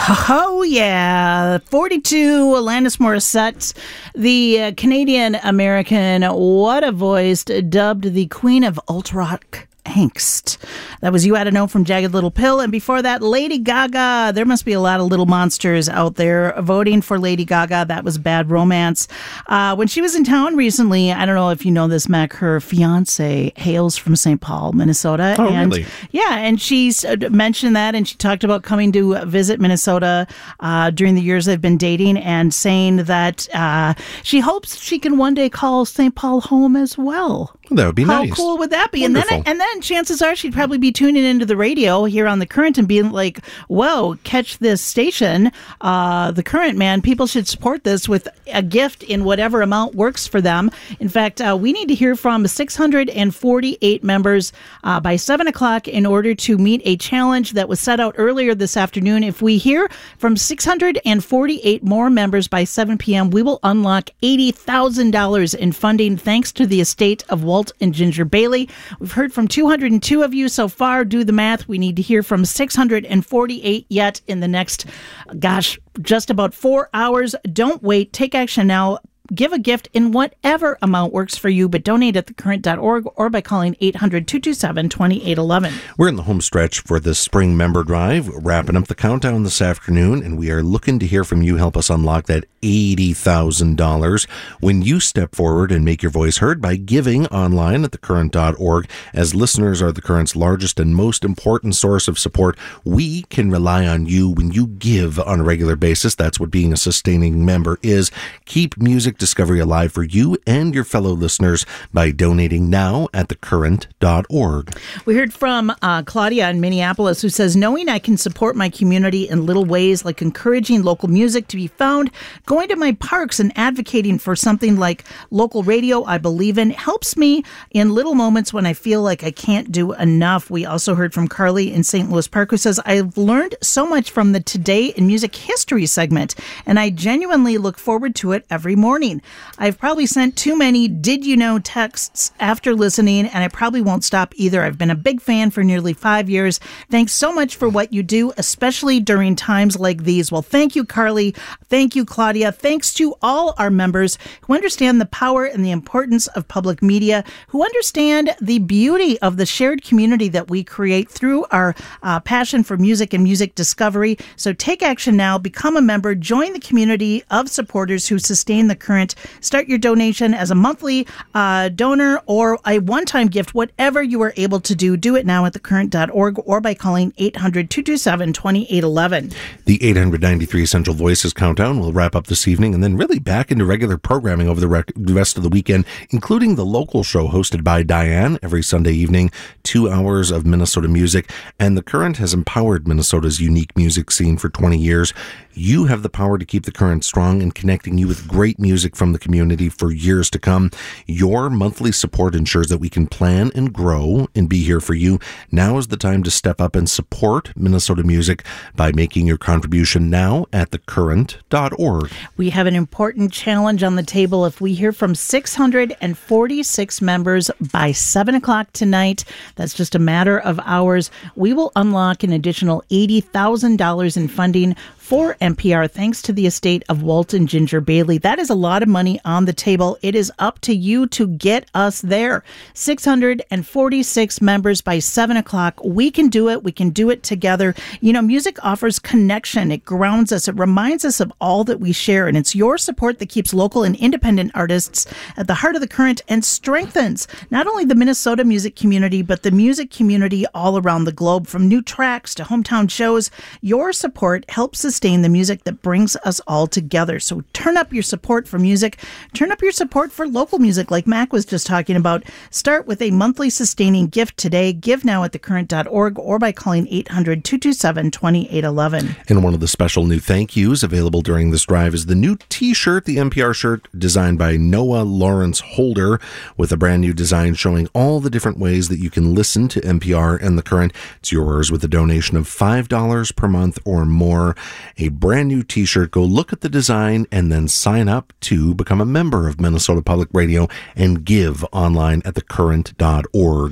Oh, yeah. 42, Alanis Morissette, the Canadian-American What a Voice, dubbed the Queen of Alt-Rock Angst. That was You Oughta Know from Jagged Little Pill. And before that, Lady Gaga. There must be a lot of little monsters out there voting for Lady Gaga. That was Bad Romance. When she was in town recently, I don't know if you know this, Mac, her fiance hails from St. Paul, Minnesota. Oh, really? Yeah, and she's mentioned that, and she talked about coming to visit Minnesota during the years they've been dating, and saying that she hopes she can one day call St. Paul home as well. That would be nice. How cool would that be? Wonderful. And then chances are she'd probably be tuning into the radio here on The Current and being like, whoa, catch this station. The Current, man, people should support this with a gift in whatever amount works for them. In fact, we need to hear from 648 members by 7 o'clock in order to meet a challenge that was set out earlier this afternoon. If we hear from 648 more members by 7 p.m., we will unlock $80,000 in funding thanks to the estate of Walt and Ginger Bailey. We've heard from 202 of you so far. Do the math. We need to hear from 648 yet in the next, just about 4 hours. Don't wait. Take action now. Give a gift in whatever amount works for you, but donate at thecurrent.org or by calling 800-227-2811. We're in the home stretch for the spring member drive, wrapping up the countdown this afternoon, and we are looking to hear from you. Help us unlock that $80,000 when you step forward and make your voice heard by giving online at thecurrent.org. As listeners are the Current's largest and most important source of support, we can rely on you when you give on a regular basis. That's what being a sustaining member is. Keep music discovery alive for you and your fellow listeners by donating now at thecurrent.org. We heard from Claudia in Minneapolis, who says, knowing I can support my community in little ways like encouraging local music to be found, going to my parks and advocating for something like local radio I believe in helps me in little moments when I feel like I can't do enough. We also heard from Carly in St. Louis Park, who says, I've learned so much from the Today in Music History segment, and I genuinely look forward to it every morning. I've probably sent too many did you know texts after listening, and I probably won't stop either. I've been a big fan for nearly 5 years. Thanks so much for what you do, especially during times like these. Well, thank you, Carly. Thank you, Claudia. Thanks to all our members who understand the power and the importance of public media, who understand the beauty of the shared community that we create through our passion for music and music discovery. So take action now. Become a member. Join the community of supporters who sustain the Current. Start your donation as a monthly donor or a one-time gift, whatever you are able to do. Do it now at thecurrent.org or by calling 800-227-2811. The 893 Essential Voices Countdown will wrap up this evening and then really back into regular programming over the rest of the weekend, including the local show hosted by Diane every Sunday evening, 2 hours of Minnesota music. And the Current has empowered Minnesota's unique music scene for 20 years. You have the power to keep the Current strong and connecting you with great music from the community for years to come. Your monthly support ensures that we can plan and grow and be here for you. Now is the time to step up and support Minnesota music by making your contribution now at thecurrent.org. We have an important challenge on the table. If we hear from 646 members by 7 o'clock tonight, that's just a matter of hours, we will unlock an additional $80,000 in funding for NPR, thanks to the estate of Walt and Ginger Bailey. That is a lot of money on the table. It is up to you to get us there. 646 members by 7 o'clock. We can do it. We can do it together. You know, music offers connection. It grounds us. It reminds us of all that we share. And it's your support that keeps local and independent artists at the heart of the Current and strengthens not only the Minnesota music community, but the music community all around the globe. From new tracks to hometown shows, your support helps sustain the music that brings us all together. So turn up your support for music. Turn up your support for local music like Mac was just talking about. Start with a monthly sustaining gift today. Give now at thecurrent.org or by calling 800-227-2811. And one of the special new thank yous available during this drive is the new T-shirt, the NPR shirt designed by Noah Lawrence Holder, with a brand new design showing all the different ways that you can listen to NPR and the Current. It's yours with a donation of $5 per month or more. A brand new T-shirt. Go look at the design and then sign up to become a member of Minnesota Public Radio and give online at thecurrent.org.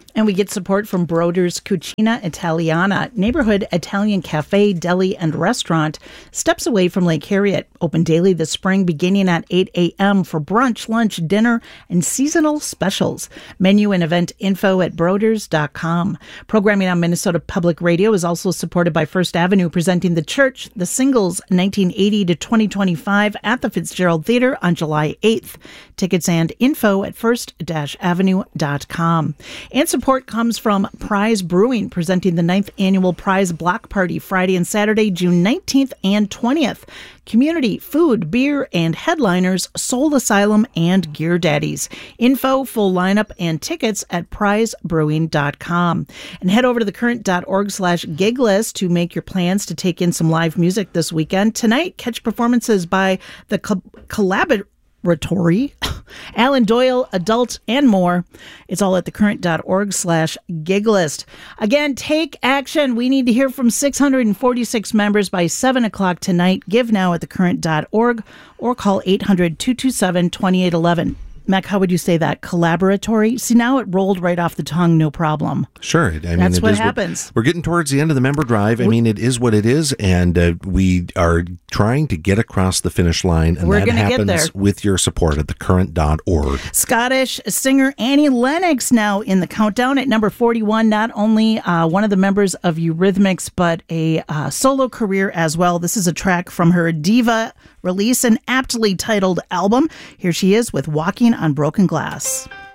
And we get support from Broder's Cucina Italiana, neighborhood Italian cafe, deli, and restaurant, steps away from Lake Harriet. Open daily this spring, beginning at 8 a.m. for brunch, lunch, dinner, and seasonal specials. Menu and event info at broders.com. Programming on Minnesota Public Radio is also supported by First Avenue, presenting The Church, The Singles, 1980 to 2025 at the Fitzgerald Theater on July 8th. Tickets and info at first-avenue.com. And support comes from Prize Brewing, presenting the 9th Annual Prize Block Party Friday and Saturday, June 19th and 20th. Community, food, beer, and headliners, Soul Asylum and Gear Daddies. Info, full lineup, and tickets at prizebrewing.com. And head over to thecurrent.org/gig list to make your plans to take in some live music this weekend. Tonight, catch performances by the Collaboratory, Alan Doyle, Adult, and more. It's all at thecurrent.org/gig list. Again, take action. We need to hear from 646 members by 7 o'clock tonight. Give now at thecurrent.org or call 800-227-2811. Mac, how would you say that? Collaboratory? See, now it rolled right off the tongue, no problem. Sure. That's what happens. We're getting towards the end of the member drive. I mean, it is what it is, and we are trying to get across the finish line, and we're that happens get there with your support at thecurrent.org. Scottish singer Annie Lennox now in the countdown at number 41. Not only one of the members of Eurythmics, but a solo career as well. This is a track from her Diva release, an aptly titled album. Here she is with Walking on Broken Glass.